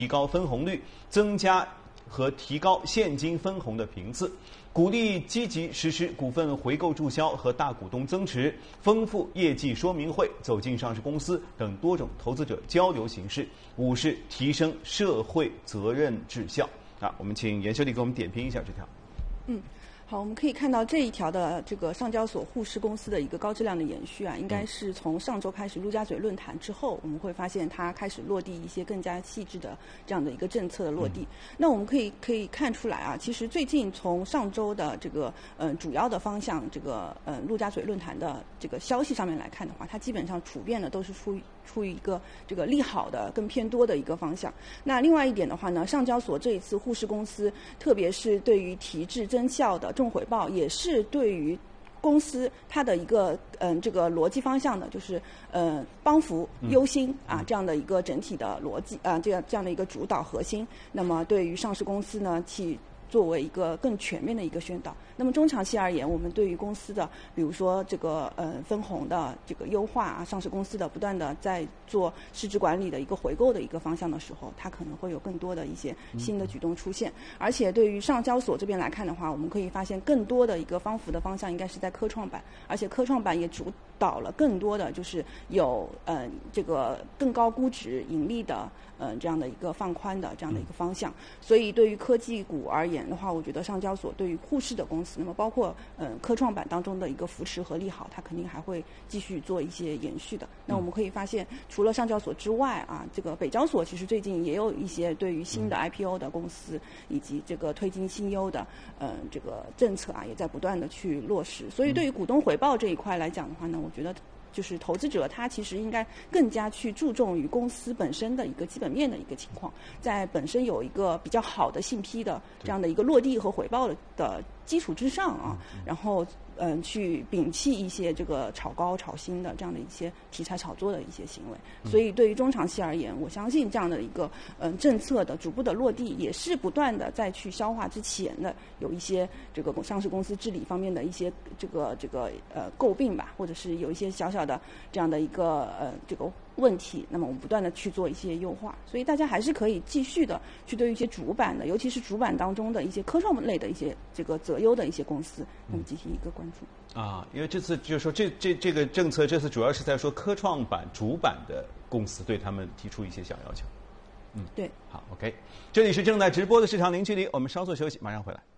提高分红率，增加和提高现金分红的频次，鼓励积极实施股份回购注销和大股东增持，丰富业绩说明会、走进上市公司等多种投资者交流形式。五是提升社会责任质效。我们请严秀丽给我们点评一下这条。 好，我们可以看到这一条的这个上交所沪市公司的一个高质量的延续应该是从上周开始陆家嘴论坛之后，我们会发现它开始落地一些更加细致的这样的一个政策的落地。那我们可以看出来其实最近从上周的这个主要的方向，这个陆家嘴论坛的这个消息上面来看的话，它基本上普遍的都是出于一个这个利好的更偏多的一个方向。那另外一点的话呢，上交所这一次沪市公司，特别是对于提质增效的重回报，也是对于公司它的一个这个逻辑方向的，就是帮扶优心这样的一个整体的逻辑这样的一个主导核心。那么对于上市公司呢，作为一个更全面的一个宣导。那么中长期而言，我们对于公司的，比如说这个分红的这个优化上市公司的不断的在做市值管理的一个回购的一个方向的时候，它可能会有更多的一些新的举动出现。而且对于上交所这边来看的话，我们可以发现更多的一个帮扶的方向应该是在科创板，而且科创板也主导了更多的就是有这个更高估值盈利的这样的一个放宽的这样的一个方向。所以对于科技股而言的话，我觉得上交所对于沪市的公司，那么包括科创板当中的一个扶持和利好，它肯定还会继续做一些延续的。那我们可以发现，除了上交所之外这个北交所其实最近也有一些对于新的 IPO 的公司以及这个推进新优的这个政策也在不断的去落实。所以对于股东回报这一块来讲的话呢，我觉得就是投资者他其实应该更加去注重于公司本身的一个基本面的一个情况，在本身有一个比较好的信批的这样的一个落地和回报的基础之上然后去摒弃一些这个炒高炒新的这样的一些题材炒作的一些行为。所以对于中长期而言，我相信这样的一个政策的逐步的落地，也是不断的再去消化之前的有一些这个上市公司治理方面的一些这个诟病吧，或者是有一些小小的这样的一个这个问题，那么我们不断的去做一些优化。所以大家还是可以继续的去对于一些主板的，尤其是主板当中的一些科创类的一些这个择优的一些公司，那么进行一个关注。 因为这次就是说这个政策，这次主要是在说科创板主板的公司对他们提出一些小要求。 对。 好 ，OK， 这里是正在直播的市场零距离，我们稍作休息，马上回来。